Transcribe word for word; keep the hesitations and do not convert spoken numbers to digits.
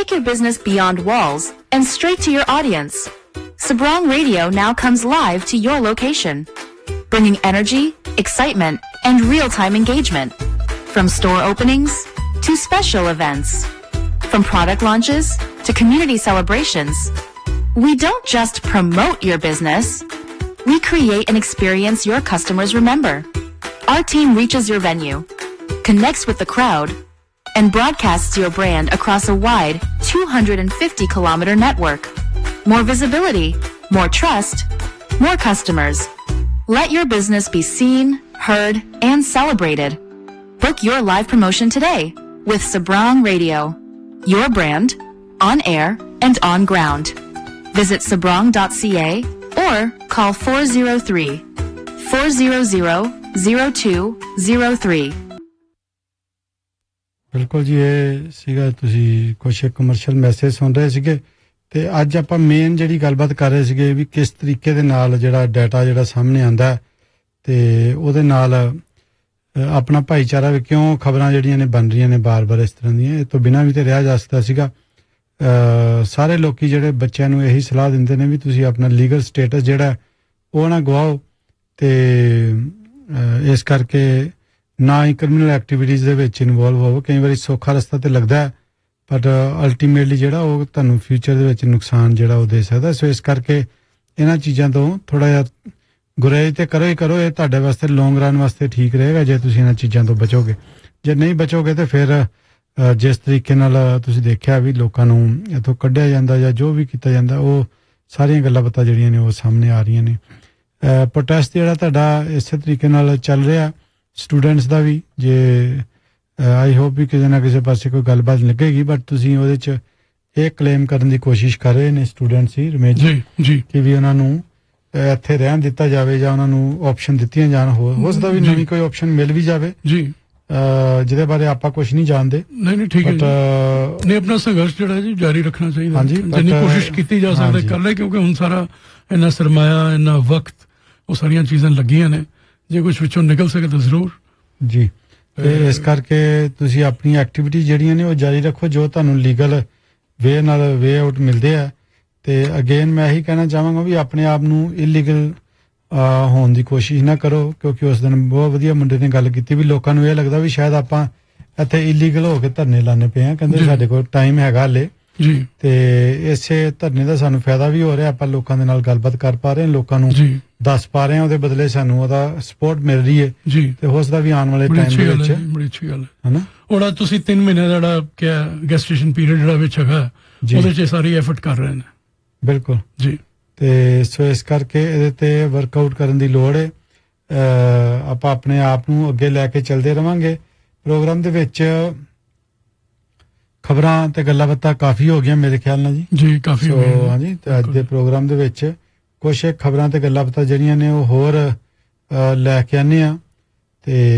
take your business beyond walls and straight to your audience. Sabrong Radio now comes live to your location, bringing energy, excitement, and real-time engagement. From store openings to special events, from product launches to community celebrations, we don't just promote your business, we create an experience your customers remember. Our team reaches your venue, connects with the crowd, and broadcasts your brand across a wide two hundred fifty kilometer network. More visibility, more trust, more customers. Let your business be seen, heard, and celebrated. Book your live promotion today with Sabrong Radio. Your brand, on air and on ground. Visit sabrong dot c a or call four zero three, four zero zero, zero two zero three. ਬਿਲਕੁਲ ਜੀ ਇਹ ਸੀਗਾ ਤੁਸੀਂ ਕੁਛ commercial message ਸੁਣ ਰਹੇ ਸੀਗੇ ਤੇ ਅੱਜ ਆਪਾਂ ਮੇਨ ਜਿਹੜੀ ਗੱਲਬਾਤ ਕਰ ਰਹੇ ਸੀਗੇ ਵੀ ਕਿਸ ਤਰੀਕੇ ਦੇ ਨਾਲ ਜਿਹੜਾ ਡਾਟਾ ਜਿਹੜਾ ਸਾਹਮਣੇ ਆਉਂਦਾ ਤੇ ਉਹਦੇ ਨਾਲ ਆਪਣਾ ਭਾਈਚਾਰਾ ਵੀ ਕਿਉਂ ਖਬਰਾਂ ਜਿਹੜੀਆਂ ਨੇ ਬਣ ਰਹੀਆਂ ਨੇ ਬਾਰ-ਬਾਰ ਇਸ ਤਰ੍ਹਾਂ ਦੀਆਂ ਇਹ ਤੋਂ ਬਿਨਾਂ ਵੀ ਤੇ ਰਿਹਾ ਜਾ ਸਕਦਾ ਸੀਗਾ ਸਾਰੇ ਲੋਕੀ ਜਿਹੜੇ ਬੱਚਿਆਂ ਨੂੰ ਇਹੀ ਸਲਾਹ ਦਿੰਦੇ ਨੇ ਵੀ ਤੁਸੀਂ ਆਪਣਾ ਲੀਗਲ ਸਟੇਟਸ ਜਿਹੜਾ ਉਹ ਨਾ ਗਵਾਓ ਤੇ ਇਸ ਕਰਕੇ ਨਾ ਹੀ ਕ੍ਰਿਮੀਨਲ ਐਕਟੀਵਿਟੀਜ਼ ਦੇ ਵਿੱਚ ਇਨਵੋਲਵ ਹੋਵੋ ਕਈ ਵਾਰੀ ਸੌਖਾ ਰਸਤਾ ਤੇ ਲੱਗਦਾ ਬਟ ਅਲਟੀਮੇਟਲੀ ਜਿਹੜਾ ਉਹ ਤੁਹਾਨੂੰ ਫਿਊਚਰ ਦੇ ਵਿੱਚ ਨੁਕਸਾਨ ਜਿਹੜਾ ਉਹ ਦੇ ਸਕਦਾ ਸੋ ਇਸ ਕਰਕੇ ਇਹਨਾਂ ਚੀਜ਼ਾਂ ਤੋਂ ਥੋੜਾ ਜਿਹਾ ਗੁਰੇਜ਼ ਤੇ ਕਰੋ ਹੀ ਕਰੋ ਇਹ ਤੁਹਾਡੇ ਵਾਸਤੇ ਲੌਂਗ ਰਨ ਵਾਸਤੇ ਠੀਕ ਰਹੇਗਾ ਜੇ ਤੁਸੀਂ ਇਹਨਾਂ ਚੀਜ਼ਾਂ ਤੋਂ ਬਚੋਗੇ ਜੇ ਨਹੀਂ ਬਚੋਗੇ ਤੇ ਫਿਰ ਜਿਸ ਤਰੀਕੇ ਨਾਲ ਤੁਸੀਂ ਦੇਖਿਆ ਵੀ ਲੋਕਾਂ ਨੂੰ ਇੱਥੋਂ ਕੱਢਿਆ ਜਾਂਦਾ ਜਾਂ ਜੋ ਵੀ ਕੀਤਾ ਜਾਂਦਾ ਉਹ ਸਾਰੀਆਂ ਗੱਲਾਂ ਬਾਤਾਂ ਜਿਹੜੀਆਂ ਨੇ ਉਹ ਸਾਹਮਣੇ ਆ ਰਹੀਆਂ ਨੇ ਪ੍ਰੋਟੈਸਟ ਜਿਹੜਾ ਤੁਹਾਡਾ ਇਸੇ ਤਰੀਕੇ ਨਾਲ ਚੱਲ ਰਿਹਾ ਸਟੂਡੈਂਟਸ ਦਾ ਵੀ ਜੇ ਆਈ ਹੋਪ ਵੀ ਕਿਸੇ ਨਾ ਕਿਸੇ ਪਾਸੇ ਕੋਈ ਗੱਲਬਾਤ ਲੱਗੇਗੀ ਬਟ ਤੁਸੀਂ ਉਹਦੇ 'ਚ ਇਹ ਕਲੇਮ ਕਰਨ ਦੀ ਕੋਸ਼ਿਸ਼ ਕਰ ਰਹੇ ਨੇ ਸਟੂਡੈਂਟਸ ਹੀ ਰਮੇਸ਼ ਜੀ ਜੀ ਕਿ ਵੀ ਉਹਨਾਂ ਨੂੰ ਇੱਥੇ ਰਹਿਣ ਦਿੱਤਾ ਜਾਵੇ ਜਾਂ ਉਹਨਾਂ ਨੂੰ ਆਪਸ਼ਨ ਦਿੱਤੀਆਂ ਜਾਣ ਹੋ ਹੋ ਸਕਦਾ ਵੀ ਨਵੀਂ ਕੋਈ ਆਪਸ਼ਨ ਮਿਲ ਵੀ ਜਾਵੇ ਜੀ ਜਿਹਦੇ ਬਾਰੇ ਆਪਾਂ ਕੁਝ ਨਹੀਂ ਜਾਣਦੇ ਨਹੀਂ ਨਹੀਂ ਠੀਕ ਹੈ ਨਹੀਂ ਆਪਣਾ ਸੰਘਰਸ਼ ਜਿਹੜਾ ਜੀ ਜਾਰੀ ਰੱਖਣਾ ਚਾਹੀਦਾ ਜਿੰਨੀ ਕੋਸ਼ਿਸ਼ ਕੀਤੀ ਜਾ ਸਕਦਾ ਕਰ ਲੈ ਕਿਉਂਕਿ ਹੁਣ ਸਾਰਾ ਇੰਨਾ ਸਰਮਾਇਆ ਇੰਨਾ ਵਕਤ ਉਹ ਸਾਰੀਆਂ ਚੀਜ਼ਾਂ ਲੱਗੀਆਂ ਨੇ ਜੇ ਕੁਛ ਵਿੱਚੋਂ ਨਿਕਲ ਸਕੇ ਤਾਂ ਜ਼ਰੂਰ ਜੀ ਤੇ ਇਸ ਕਰਕੇ ਤੁਸੀਂ ਆਪਣੀ ਐਕਟੀਵਿਟੀ ਜਿਹੜੀਆਂ ਨੇ ਉਹ ਜਾਰੀ ਰੱਖੋ ਜੋ ਤੁਹਾਨੂੰ ਲੀਗਲ ਵੇ ਨਾਲ ਵੇ ਆਊਟ ਮਿਲਦੇ ਆ ਤੇ ਅਗੇਨ ਮੈਂ ਇਹੀ ਕਹਿਣਾ ਚਾਹਾਂਗਾ ਵੀ ਆਪਣੇ ਆਪ ਨੂੰ ਇਲੀਗਲ ਹੋਣ ਦੀ ਕੋਸ਼ਿਸ਼ ਨਾ ਕਰੋ ਕਿਉਂਕਿ ਉਸ ਦਿਨ ਬਹੁਤ ਵਧੀਆ ਮੁੰਡੇ ਨੇ ਗੱਲ ਕੀਤੀ ਵੀ ਲੋਕਾਂ ਨੂੰ ਇਹ ਲੱਗਦਾ ਵੀ ਸ਼ਾਇਦ ਆਪਾਂ ਇੱਥੇ ਇਲੀਗਲ ਹੋ ਕੇ ਧਰਨੇ ਲਾਣੇ ਪਏ ਆ ਕਹਿੰਦੇ ਸਾਡੇ ਕੋਲ ਟਾਈਮ ਹੈਗਾ ਹਲੇ ਜੀ ਤੇ ਇਸੇ ਧਰਨੇ ਦਾ ਸਾਨੂੰ ਫਾਇਦਾ ਵੀ ਹੋ ਰਿਹਾ ਆਪਾਂ ਲੋਕਾਂ ਦੇ ਨਾਲ ਗੱਲਬਾਤ ਕਰ ਪਾ ਰਹੇ ਹਾਂ ਲੋਕਾਂ ਨੂੰ ਦੱਸ ਪਾ ਰਹੇ ਹਾਂ ਉਹਦੇ ਬਦਲੇ ਸਾਨੂੰ ਉਹਦਾ ਸਪੋਰਟ ਮਿਲ ਰਹੀ ਹੈ ਜੀ ਤੇ ਉਸ ਦਾ ਵੀ ਆਉਣ ਵਾਲੇ ਟਾਈਮ ਦੇ ਵਿੱਚ ਬੜੀ ਅੱਛੀ ਗੱਲ ਹੈ ਹਨਾ ਉਹਦਾ ਤੁਸੀਂ ਤਿੰਨ ਮਹੀਨੇ ਦਾ ਜਿਹੜਾ ਕਿਹਾ ਗੈਸਟੇਸ਼ਨ ਪੀਰੀਅਡ ਜਿਹੜਾ ਵਿੱਚ ਹੈਗਾ ਉਹਦੇ 'ਚ ਸਾਰੀ ਐਫਰਟ ਕਰ ਰਹੇ ਨੇ ਬਿਲਕੁਲ ਜੀ ਤੇ ਸੋ ਇਸ ਕਰਕੇ ਇਹਦੇ ਤੇ ਵਰਕਆਊਟ ਕਰਨ ਦੀ ਲੋੜ ਹੈ ਆਪਾਂ ਆਪਣੇ ਆਪ ਨੂੰ ਅੱਗੇ ਲੈ ਕੇ ਚੱਲਦੇ ਰਵਾਂਗੇ ਪ੍ਰੋਗਰਾਮ ਦੇ ਵਿੱਚ ਖਬਰਾਂ ਤੇ ਗੱਲਾਂ ਬਾਤਾਂ ਕਾਫੀ ਹੋ ਗਈਆਂ ਮੇਰੇ ਖਿਆਲ ਨਾਲ ਜੀ ਜੀ ਕਾਫੀ ਹੋ ਗਈਆਂ ਹਾਂਜੀ ਤੇ ਅੱਜ ਦੇ ਪ੍ਰੋਗਰਾਮ ਦੇ ਵਿੱਚ ਕੁਛ ਖਬਰਾਂ ਤੇ ਗੱਲਾਂ ਬਾਤਾਂ ਜਿਹੜੀਆਂ ਨੇ ਉਹ ਹੋਰ ਲੈ ਕੇ ਆਨੇ ਆ ਤੇ